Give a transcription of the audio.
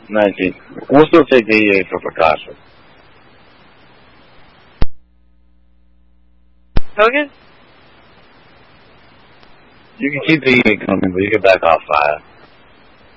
19. We'll still take the EA for precaution. Hogan? You can keep the EA coming, but you can back off 5.